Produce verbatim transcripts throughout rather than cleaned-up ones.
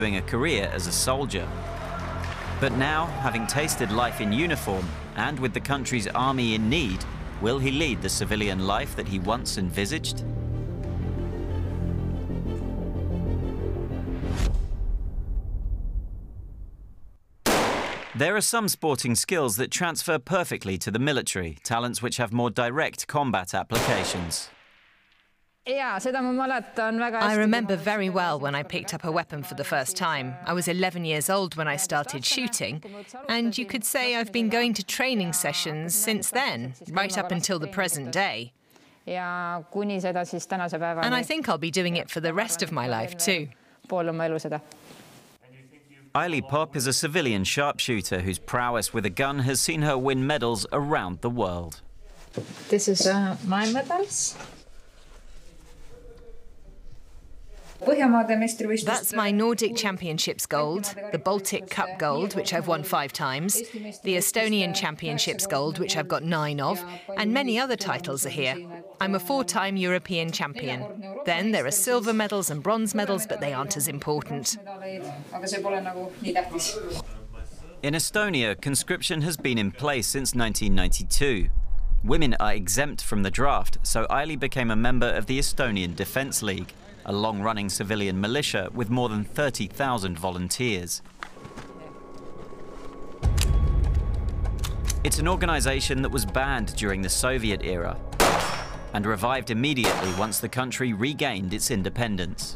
doing a career as a soldier. But now, having tasted life in uniform and with the country's army in need, will he lead the civilian life that he once envisaged? There are some sporting skills that transfer perfectly to the military, talents which have more direct combat applications. I remember very well when I picked up a weapon for the first time. I was eleven years old when I started shooting, and you could say I've been going to training sessions since then, right up until the present day. And I think I'll be doing it for the rest of my life too. Aili Popp is a civilian sharpshooter whose prowess with a gun has seen her win medals around the world. This is uh, my medals. That's my Nordic Championships gold, the Baltic Cup gold, which I've won five times, the Estonian Championships gold, which I've got nine of, and many other titles are here. I'm a four-time European champion. Then there are silver medals and bronze medals, but they aren't as important. In Estonia, conscription has been in place since nineteen ninety-two. Women are exempt from the draft, so Aili became a member of the Estonian Defence League, a long-running civilian militia with more than thirty thousand volunteers. It's an organisation that was banned during the Soviet era and revived immediately once the country regained its independence.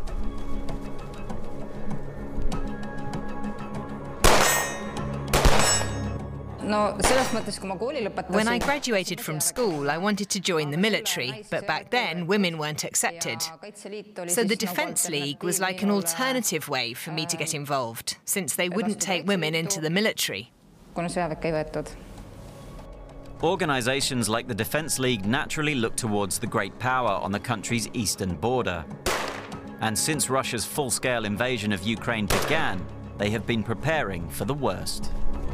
When I graduated from school, I wanted to join the military, but back then women weren't accepted. So the Defence League was like an alternative way for me to get involved, since they wouldn't take women into the military. Organisations like the Defence League naturally look towards the great power on the country's eastern border. And since Russia's full-scale invasion of Ukraine began, they have been preparing for the worst.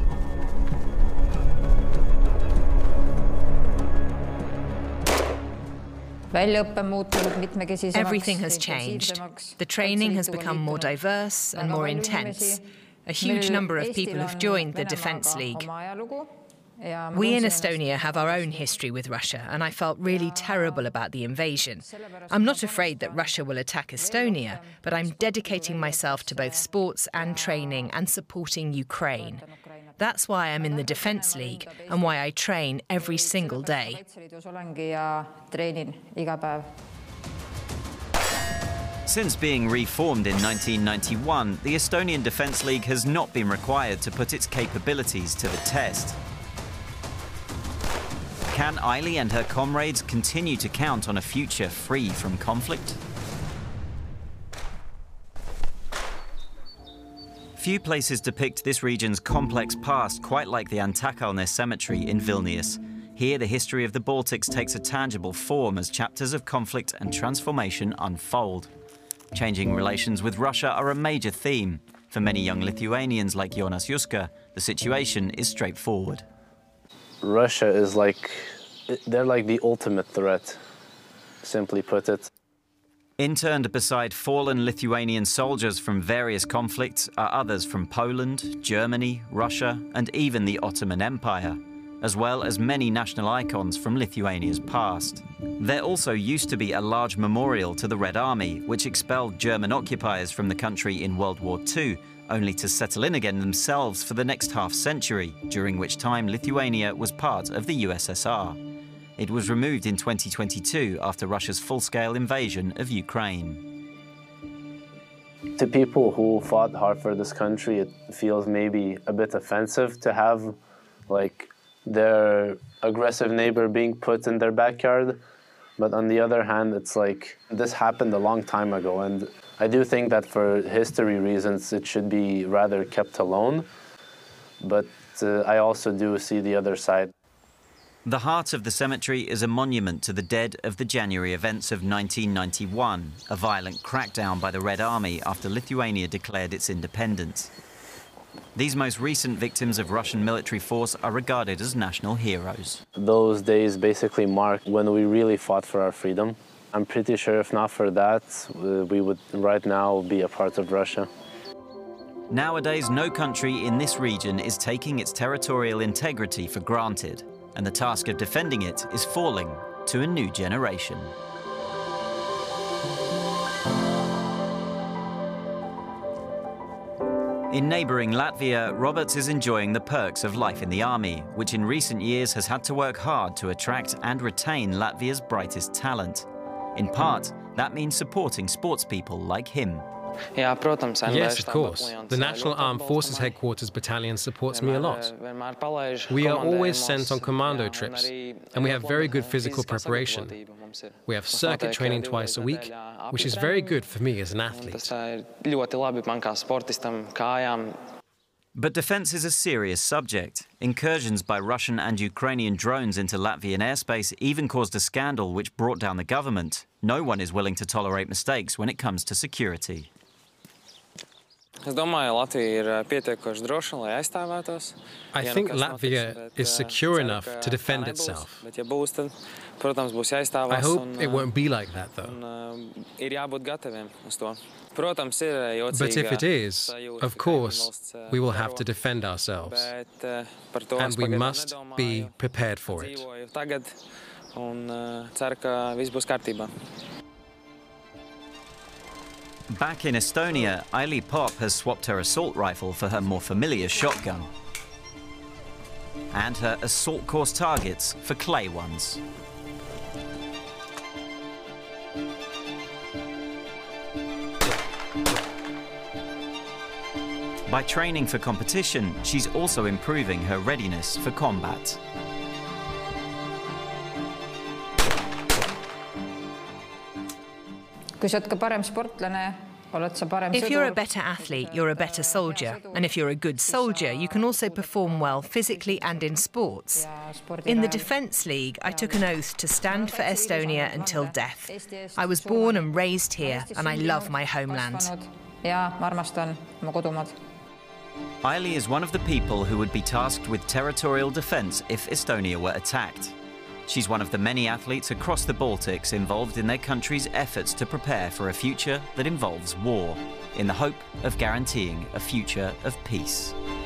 Everything has changed. The training has become more diverse and more intense. A huge number of people have joined the Defence League. We in Estonia have our own history with Russia, and I felt really terrible about the invasion. I'm not afraid that Russia will attack Estonia, but I'm dedicating myself to both sports and training and supporting Ukraine. That's why I'm in the Defence League and why I train every single day. Since being reformed in nineteen ninety-one, the Estonian Defence League has not been required to put its capabilities to the test. Can Aili and her comrades continue to count on a future free from conflict? Few places depict this region's complex past quite like the Antakalnis cemetery in Vilnius. Here, the history of the Baltics takes a tangible form as chapters of conflict and transformation unfold. Changing relations with Russia are a major theme. For many young Lithuanians like Jonas Juska, the situation is straightforward. Russia is like, they're like the ultimate threat, simply put it. Interned beside fallen Lithuanian soldiers from various conflicts are others from Poland, Germany, Russia, and even the Ottoman Empire, as well as many national icons from Lithuania's past. There also used to be a large memorial to the Red Army, which expelled German occupiers from the country in World War Two, only to settle in again themselves for the next half-century, during which time Lithuania was part of the U S S R. It was removed in twenty twenty-two after Russia's full-scale invasion of Ukraine. To people who fought hard for this country, it feels maybe a bit offensive to have, like, their aggressive neighbor being put in their backyard. But on the other hand, it's like, this happened a long time ago, and I do think that for history reasons, it should be rather kept alone. But uh, I also do see the other side. The heart of the cemetery is a monument to the dead of the January events of nineteen ninety-one, a violent crackdown by the Red Army after Lithuania declared its independence. These most recent victims of Russian military force are regarded as national heroes. Those days basically mark when we really fought for our freedom. I'm pretty sure if not for that, we would right now be a part of Russia. Nowadays, no country in this region is taking its territorial integrity for granted, and the task of defending it is falling to a new generation. In neighbouring Latvia, Roberts is enjoying the perks of life in the army, which in recent years has had to work hard to attract and retain Latvia's brightest talent. In part, that means supporting sportspeople like him. Yes, of course. The National Armed Forces Headquarters Battalion supports me a lot. We are always sent on commando trips, and we have very good physical preparation. We have circuit training twice a week, which is very good for me as an athlete. But defence is a serious subject. Incursions by Russian and Ukrainian drones into Latvian airspace even caused a scandal which brought down the government. No one is willing to tolerate mistakes when it comes to security. I think Latvia is secure enough to defend itself. I hope it won't be like that, though. But if it is, of course, we will have to defend ourselves. And we must be prepared for it. Back in Estonia, Aili Popp has swapped her assault rifle for her more familiar shotgun, and her assault course targets for clay ones. By training for competition, she's also improving her readiness for combat. If you're a better athlete, you're a better soldier. And if you're a good soldier, you can also perform well physically and in sports. In the Defence League, I took an oath to stand for Estonia until death. I was born and raised here, and I love my homeland. Aili is one of the people who would be tasked with territorial defence if Estonia were attacked. She's one of the many athletes across the Baltics involved in their country's efforts to prepare for a future that involves war, in the hope of guaranteeing a future of peace.